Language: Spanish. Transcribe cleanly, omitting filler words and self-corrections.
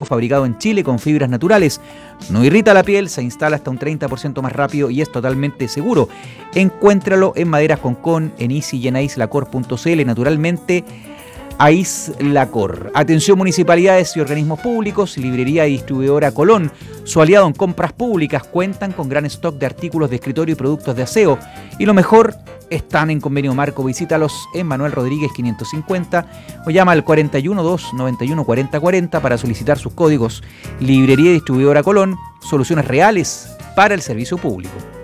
fabricado en Chile con fibras naturales. No irrita la piel, se instala hasta un 30% más rápido y es totalmente seguro. Encuéntralo en Maderas Concón, en Easy y en aislacor.cl. Naturalmente, Aislacor. Atención municipalidades y organismos públicos, librería y distribuidora Colón, su aliado en compras públicas, cuentan con gran stock de artículos de escritorio y productos de aseo. Y lo mejor, están en convenio marco. Visítalos en Manuel Rodríguez 550 o llama al 41 2 91 40 40 para solicitar sus códigos. Librería y distribuidora Colón, soluciones reales para el servicio público.